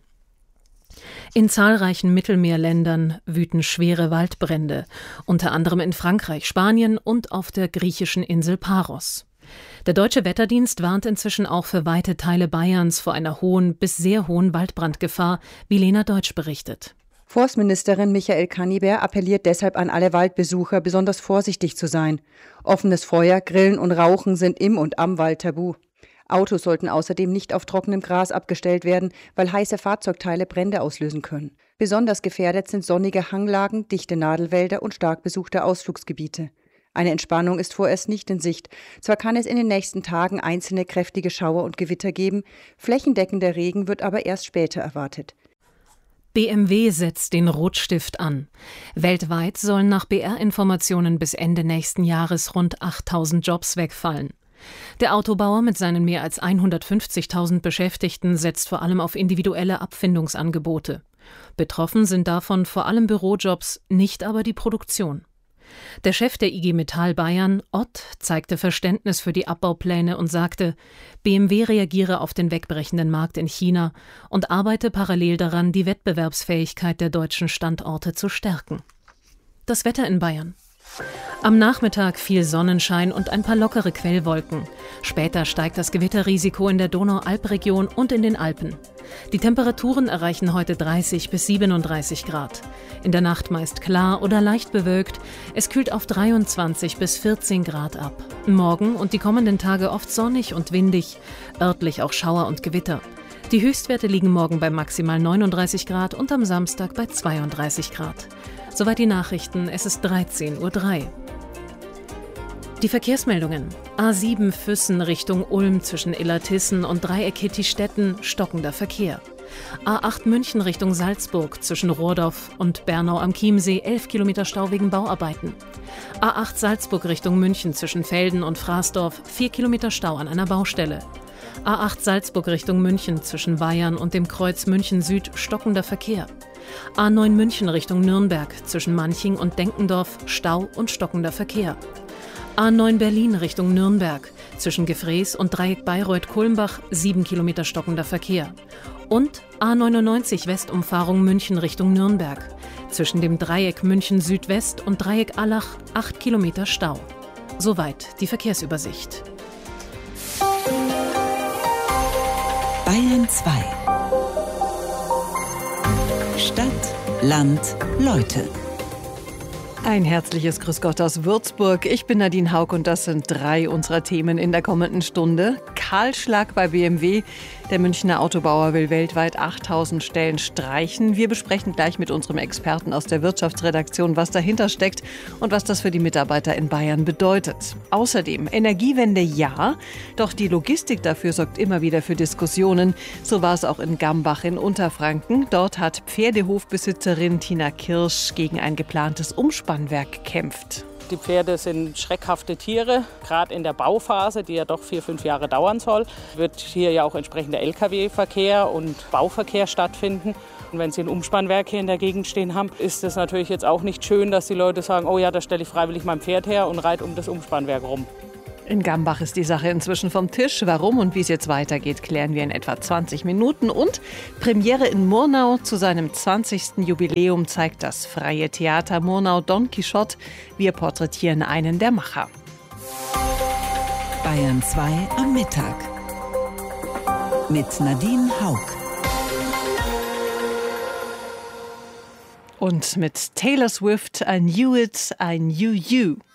In zahlreichen Mittelmeerländern wüten schwere Waldbrände, unter anderem in Frankreich, Spanien und auf der griechischen Insel Paros. Der Deutsche Wetterdienst warnt inzwischen auch für weite Teile Bayerns vor einer hohen bis sehr hohen Waldbrandgefahr, wie Lena Deutsch berichtet. Forstministerin Michael Kannibär appelliert deshalb an alle Waldbesucher, besonders vorsichtig zu sein. Offenes Feuer, Grillen und Rauchen sind im und am Wald tabu. Autos sollten außerdem nicht auf trockenem Gras abgestellt werden, weil heiße Fahrzeugteile Brände auslösen können. Besonders gefährdet sind sonnige Hanglagen, dichte Nadelwälder und stark besuchte Ausflugsgebiete. Eine Entspannung ist vorerst nicht in Sicht. Zwar kann es in den nächsten Tagen einzelne kräftige Schauer und Gewitter geben, flächendeckender Regen wird aber erst später erwartet. BMW setzt den Rotstift an. Weltweit sollen nach BR-Informationen bis Ende nächsten Jahres rund 8.000 Jobs wegfallen. Der Autobauer mit seinen mehr als 150.000 Beschäftigten setzt vor allem auf individuelle Abfindungsangebote. Betroffen sind davon vor allem Bürojobs, nicht aber die Produktion. Der Chef der IG Metall Bayern, Ott, zeigte Verständnis für die Abbaupläne und sagte, BMW reagiere auf den wegbrechenden Markt in China und arbeite parallel daran, die Wettbewerbsfähigkeit der deutschen Standorte zu stärken. Das Wetter in Bayern. Am Nachmittag viel Sonnenschein und ein paar lockere Quellwolken. Später steigt das Gewitterrisiko in der Donau-Alp-Region und in den Alpen. Die Temperaturen erreichen heute 30 bis 37 Grad. In der Nacht meist klar oder leicht bewölkt. Es kühlt auf 23 bis 14 Grad ab. Morgen und die kommenden Tage oft sonnig und windig, örtlich auch Schauer und Gewitter. Die Höchstwerte liegen morgen bei maximal 39 Grad und am Samstag bei 32 Grad. Soweit die Nachrichten, es ist 13:03 Uhr. Die Verkehrsmeldungen. A7 Füssen Richtung Ulm zwischen Illertissen und Dreieck Hittistetten, stockender Verkehr. A8 München Richtung Salzburg zwischen Rohrdorf und Bernau am Chiemsee, 11 Kilometer Stau wegen Bauarbeiten. A8 Salzburg Richtung München zwischen Velden und Fraßdorf, 4 Kilometer Stau an einer Baustelle. A8 Salzburg Richtung München zwischen Weyern und dem Kreuz München Süd, stockender Verkehr. A9 München Richtung Nürnberg zwischen Manching und Denkendorf, Stau und stockender Verkehr. A9 Berlin Richtung Nürnberg zwischen Gefrees und Dreieck Bayreuth-Kulmbach, 7 Kilometer stockender Verkehr. Und A99 Westumfahrung München Richtung Nürnberg zwischen dem Dreieck München Südwest und Dreieck Allach, 8 Kilometer Stau. Soweit die Verkehrsübersicht. Bayern 2. Stadt, Land, Leute. Ein herzliches Grüß Gott aus Würzburg. Ich bin Nadine Haug und das sind 3 unserer Themen in der kommenden Stunde. Kahlschlag bei BMW. Der Münchner Autobauer will weltweit 8000 Stellen streichen. Wir besprechen gleich mit unserem Experten aus der Wirtschaftsredaktion, was dahinter steckt und was das für die Mitarbeiter in Bayern bedeutet. Außerdem Energiewende ja, doch die Logistik dafür sorgt immer wieder für Diskussionen. So war es auch in Gambach in Unterfranken. Dort hat Pferdehofbesitzerin Tina Kirsch gegen ein geplantes Umspannwerk gekämpft. Die Pferde sind schreckhafte Tiere, gerade in der Bauphase, die ja doch 4-5 Jahre dauern soll, wird hier ja auch entsprechender Lkw-Verkehr und Bauverkehr stattfinden. Und wenn Sie ein Umspannwerk hier in der Gegend stehen haben, ist es natürlich jetzt auch nicht schön, dass die Leute sagen, oh ja, da stelle ich freiwillig mein Pferd her und reite um das Umspannwerk rum. In Gambach ist die Sache inzwischen vom Tisch. Warum und wie es jetzt weitergeht, klären wir in etwa 20 Minuten. Und Premiere in Murnau zu seinem 20. Jubiläum zeigt das Freie Theater Murnau Don Quixote. Wir porträtieren einen der Macher. Bayern 2 am Mittag mit Nadine Haug. Und mit Taylor Swift, I Knew It, I Knew You.